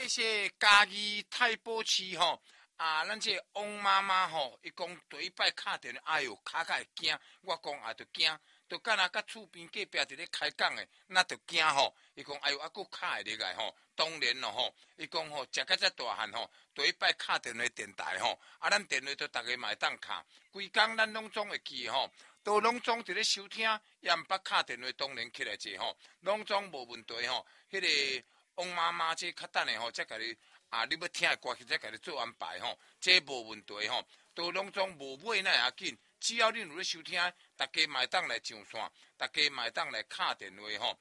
些嘉义太保市吼咱这王妈妈吼，伊讲第一摆敲电话，哎哟，卡会惊，我讲也着惊，就敢若甲厝边隔壁伫咧开讲诶，那着惊吼。伊讲哎哟，佫敲会入来吼，当然咯吼，伊讲吼，食甲遮大汉吼，第一摆敲电话电台吼，咱电话都逐个嘛会当敲，规工咱拢总会记吼。都拢总伫咧收听，也毋捌敲电话，当然起来者吼，拢总无问题吼。迄个王妈妈这较等下吼，才甲你你要听的歌曲才甲你做安排吼，这无问题吼。都拢总无买那要紧，只要恁有咧收听，大家嘛会当来上线，大家嘛会当来敲电话吼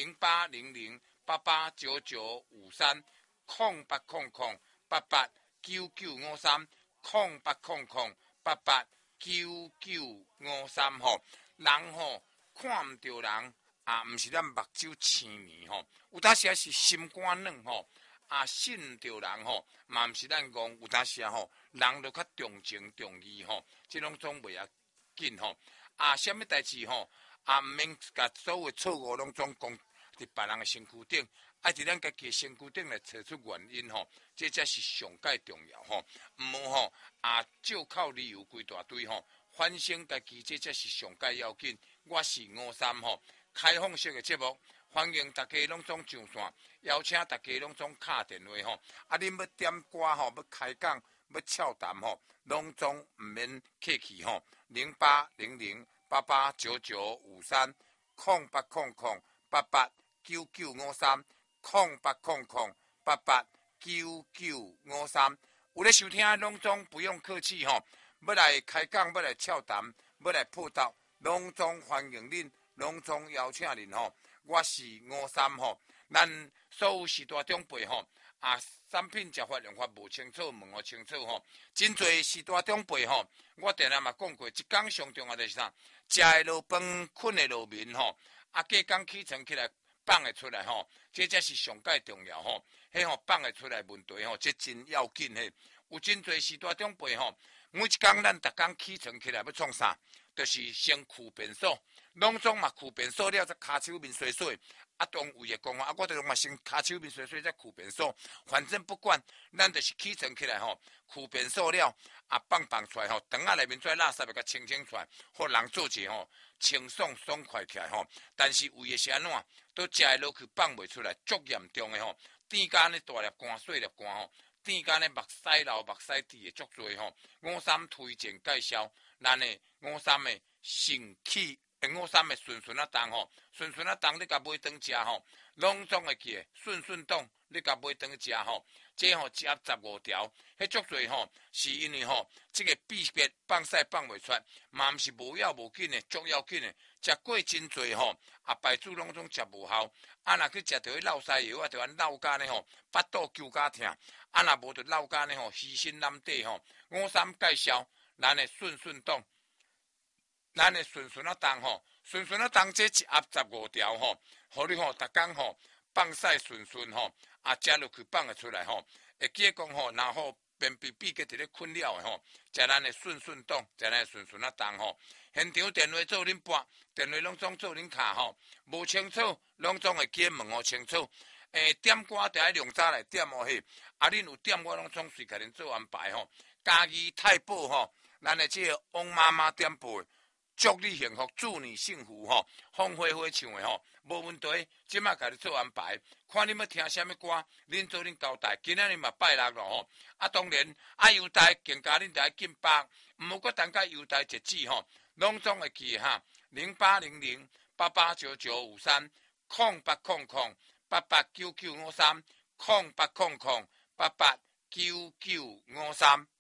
，0800889953，0800889953吼。人吼看毋着人，毋是咱目睭青面吼，有当时是心肝软吼，信着人吼，嘛毋是咱戆，有当时吼，人就较重情重义吼，即拢总袂要紧吼。什么代志吼，毋免甲所有错误拢总讲伫别人诶身躯顶，爱伫咱家己诶身躯顶来找出原因吼，这才是上界重要吼。毋好吼照靠理由规大堆吼。反省家己，这才是上界要紧。我是53吼，开放式的节目，欢迎大家拢总上线，邀请大家拢总敲电话吼。恁要点歌吼，要开讲，要俏谈吼，拢总毋免客气吼。0800889953，0800889953，有咧收听拢总不用客气吼。要来开讲，要来俏谈，要来报道，拢总欢迎恁，拢总邀请恁吼。我是53吼，咱所有时代长辈吼，产品食法用法无清楚，问我清楚吼。真侪时代长辈吼，我定定嘛讲过，一讲上重要就是啥？食的落饭，困的落眠吼，隔工起床起来放会出来吼，这才是上界重要吼。迄吼放会出来问题吼，这真要紧嘿。有真侪时代长辈吼。每一工咱逐工起床起来要创啥？就是先驱便所，拢总嘛驱便所了，才骹手面洗洗。当有诶讲我著嘛先骹手面洗洗才驱便所。反正不管，咱就是起床起来吼，驱便所了，放出来吼，肠仔内面做垃圾要甲清出来，互人做者吼清爽爽快起来吼。但是为诶是安怎？都食诶落去放袂出来，足严重诶吼，甜甲安尼大粒汗、细粒汗吼。甜甲呢目屎流、目屎滴的足多吼，53推荐介绍，咱的53的肾气，53的顺顺动吼，顺顺动你甲买当食吼，拢总会记的，顺顺动你甲买当食吼，这吼食15条，迄足多吼，是因为吼，这个秘诀放屎放袂出，嘛毋是无要无紧的，足要紧的，食过真多吼，排子拢总食无效，若去食着迄落屎药着安落甲呢吼，腹肚揪甲疼。若无就落甲呢吼，虚心难得吼。53介绍，咱的顺顺动，咱的顺顺动吼，顺顺动这一盒15条吼，互你吼逐工吼放屎顺顺吼，食落去放会出来吼。会记得讲吼，然后便秘闭结伫咧困了的吼，食咱的顺顺动，食咱的顺顺动吼。现场电话做恁拨，电话拢总做恁卡吼，无清楚拢总会记问我清楚。点歌就爱量早来点哦嘿，恁有点我拢总随甲恁做安排吼。嘉义太保吼，咱的这个王妈妈点播，祝你幸福，祝你幸福吼。风花花唱的吼，无问题，即马甲你做安排。看你要听什么歌，恁做恁交代。今仔日嘛拜六咯吼，当然优待更加恁就爱紧巴，毋好搁等甲优待截止吼，拢总会记哈。0800889953，0800889953，0800889953。